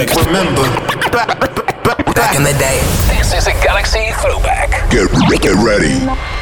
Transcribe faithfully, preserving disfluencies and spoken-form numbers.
Remember, back in the day. This is a Galaxy Throwback. Get, get ready.